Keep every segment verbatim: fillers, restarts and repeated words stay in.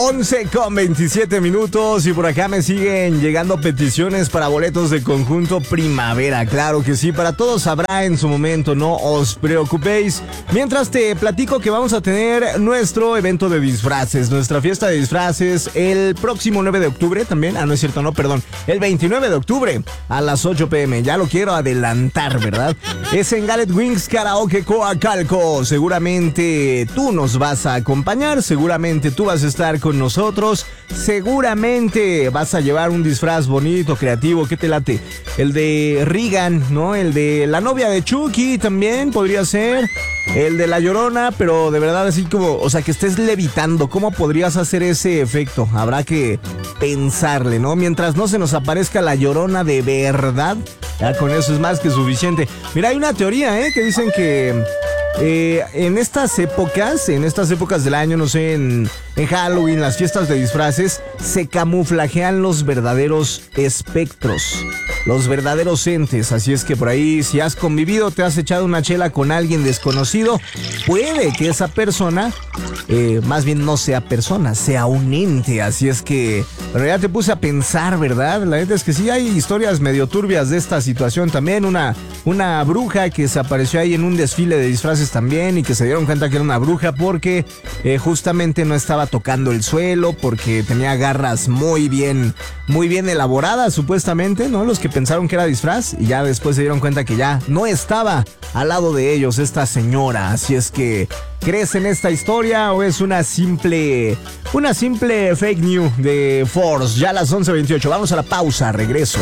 once con veintisiete minutos y por acá me siguen llegando peticiones para boletos de conjunto primavera. Claro que sí, para todos habrá en su momento, no os preocupéis. Mientras te platico que vamos a tener nuestro evento de disfraces, nuestra fiesta de disfraces el próximo nueve de octubre también. Ah, no es cierto, no, perdón. El veintinueve de octubre a las ocho pm. Ya lo quiero adelantar, ¿verdad? Es en Gallet Wings Karaoke Coacalco. Seguramente tú nos vas a acompañar, seguramente tú vas a estar con nosotros, seguramente vas a llevar un disfraz bonito, creativo. ¿Qué te late? El de Regan, ¿no? El de la novia de Chucky también podría ser. El de La Llorona, pero de verdad así como, o sea, que estés levitando. ¿Cómo podrías hacer ese efecto? Habrá que pensarle, ¿no? Mientras no se nos aparezca La Llorona de verdad, ya con eso es más que suficiente. Mira, hay una teoría, ¿eh? Que dicen que eh, en estas épocas, en estas épocas del año, no sé, en, en Halloween, las fiestas de disfraces, se camuflajean los verdaderos espectros, los verdaderos entes. Así es que por ahí, si has convivido, te has echado una chela con alguien desconocido, puede que esa persona, eh, más bien no sea persona, sea un ente. Así es que, bueno, ya te puse a pensar, ¿verdad? La neta es que sí hay historias medio turbias de esta situación también. Una, una bruja que se apareció ahí en un desfile de disfraces también y que se dieron cuenta que era una bruja porque eh, justamente no estaba tocando el suelo, porque tenía garras muy bien, muy bien elaboradas supuestamente, ¿no? Los que pensaron que era disfraz y ya después se dieron cuenta que ya no estaba al lado de ellos esta señora. Así es que, ¿crees en esta historia o es una simple, una simple fake news de Force? Ya a las once veintiocho, vamos a la pausa, regreso.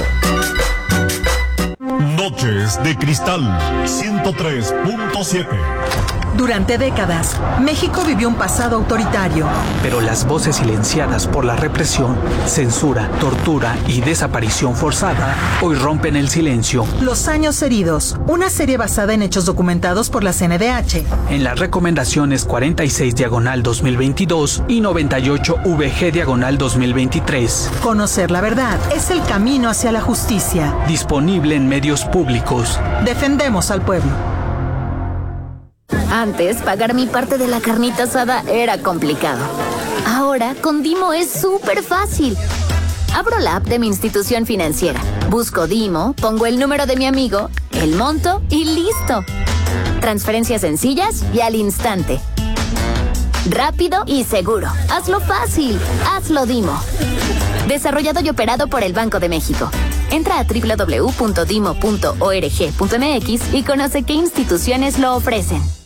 Noches de Cristal ciento tres punto siete. Durante décadas, México vivió un pasado autoritario. Pero las voces silenciadas por la represión, censura, tortura y desaparición forzada hoy rompen el silencio. Los años heridos, una serie basada en hechos documentados por la C N D H. En las recomendaciones cuarenta y seis diagonal dos mil veintidós y noventa y ocho V G diagonal dos mil veintitrés. Conocer la verdad es el camino hacia la justicia. Disponible en medios públicos. Defendemos al pueblo. Antes, pagar mi parte de la carnita asada era complicado. Ahora, con Dimo es súper fácil. Abro la app de mi institución financiera, busco Dimo, pongo el número de mi amigo, el monto y listo. Transferencias sencillas y al instante. Rápido y seguro. Hazlo fácil. Hazlo Dimo. Desarrollado y operado por el Banco de México. Entra a doble u doble u doble u punto dimo punto org punto m x y conoce qué instituciones lo ofrecen.